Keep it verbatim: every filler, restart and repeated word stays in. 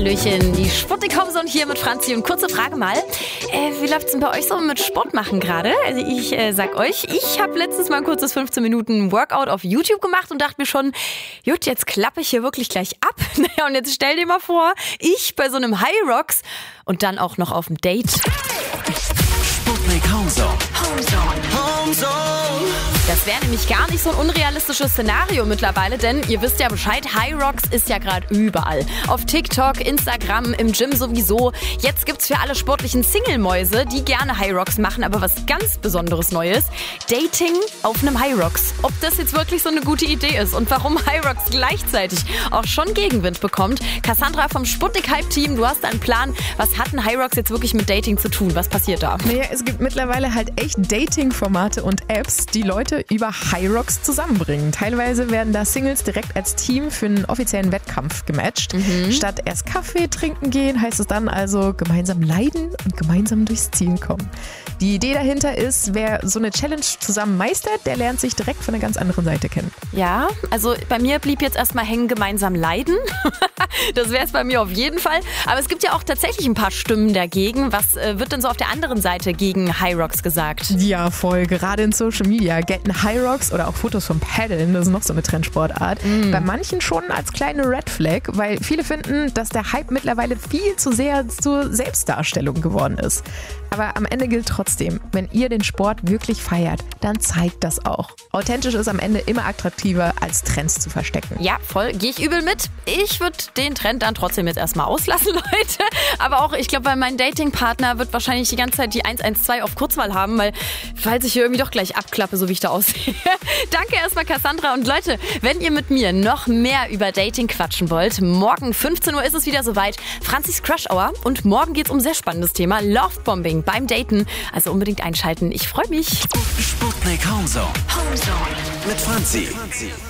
Hallöchen, die Sputnik Homezone hier mit Franzi. Und kurze Frage mal, äh, wie läuft's denn bei euch so mit Sport machen gerade? Also ich äh, sag euch, ich habe letztens mal ein kurzes fünfzehn Minuten Workout auf YouTube gemacht und dachte mir schon, gut, jetzt klappe ich hier wirklich gleich ab. Naja, und jetzt stell dir mal vor, ich bei so einem High Rocks und dann auch noch auf dem Date. Sputnik Homezone. Homezone. Homezone. Das wäre nämlich gar nicht so ein unrealistisches Szenario mittlerweile, denn ihr wisst ja Bescheid, High Rocks ist ja gerade überall. Auf TikTok, Instagram, im Gym sowieso. Jetzt gibt's für alle sportlichen Single-Mäuse, die gerne High Rocks machen, aber was ganz Besonderes Neues. Dating auf einem High Rocks. Ob das jetzt wirklich so eine gute Idee ist und warum High Rocks gleichzeitig auch schon Gegenwind bekommt. Cassandra vom Sputnik-Hype-Team, du hast einen Plan. Was hat ein High Rocks jetzt wirklich mit Dating zu tun? Was passiert da? Naja, es gibt mittlerweile halt echt Dating-Formate und Apps, die Leute über High Rocks zusammenbringen. Teilweise werden da Singles direkt als Team für einen offiziellen Wettkampf gematcht. Mhm. Statt erst Kaffee trinken gehen, heißt es dann also gemeinsam leiden und gemeinsam durchs Ziel kommen. Die Idee dahinter ist, wer so eine Challenge zusammen meistert, der lernt sich direkt von einer ganz anderen Seite kennen. Ja, also bei mir blieb jetzt erstmal hängen, gemeinsam leiden. Das wäre es bei mir auf jeden Fall. Aber es gibt ja auch tatsächlich ein paar Stimmen dagegen. Was äh, wird denn so auf der anderen Seite gegen High Rocks gesagt? Ja, voll. Gerade in Social Media gelten High Rocks oder auch Fotos vom Paddeln, das ist noch so eine Trendsportart, mm. bei manchen schon als kleine Red Flag, weil viele finden, dass der Hype mittlerweile viel zu sehr zur Selbstdarstellung geworden ist. Aber am Ende gilt trotzdem, wenn ihr den Sport wirklich feiert, dann zeigt das auch. Authentisch ist am Ende immer attraktiver, als Trends zu verstecken. Ja, voll. Gehe ich übel mit. Ich würde den Trend dann trotzdem jetzt erstmal auslassen, Leute. Aber auch, ich glaube, weil mein Datingpartner wird wahrscheinlich die ganze Zeit die eins eins zwei auf Kurzwahl haben, weil falls ich hier irgendwie doch gleich abklappe, so wie ich da aussehe. Danke erstmal, Cassandra. Und Leute, wenn ihr mit mir noch mehr über Dating quatschen wollt, morgen fünfzehn Uhr ist es wieder soweit. Franzis Crush Hour. Und morgen geht es um ein sehr spannendes Thema, Lovebombing beim Daten. Also unbedingt einschalten. Ich freue mich. Sputnik Homezone. Homezone. Mit Franzi.